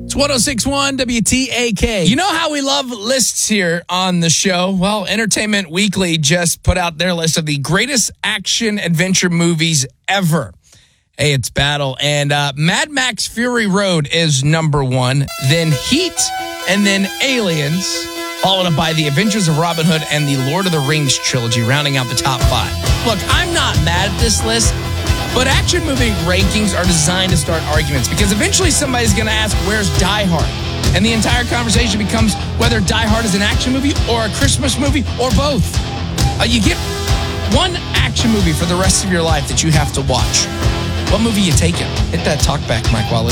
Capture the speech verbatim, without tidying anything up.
It's one oh six point one W T A K. You know how we love lists here on the show? Well, Entertainment Weekly just put out their list of the greatest action adventure movies ever. Hey, it's battle. And uh, Mad Max Fury Road is number one, then Heat, and then Aliens, followed up by The Adventures of Robin Hood and the Lord of the Rings trilogy, rounding out the top five. Look, I'm not mad at this list, but action movie rankings are designed to start arguments because eventually somebody's going to ask, where's Die Hard? And the entire conversation becomes whether Die Hard is an action movie or a Christmas movie or both. Uh, you get one action movie for the rest of your life that you have to watch. What movie you taking? Hit that talk back, Mike Wallace.